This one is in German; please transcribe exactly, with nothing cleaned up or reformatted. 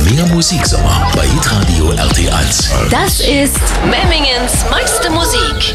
Mehr Musiksommer bei Hitradio R T eins. Das ist Memmingens meiste Musik.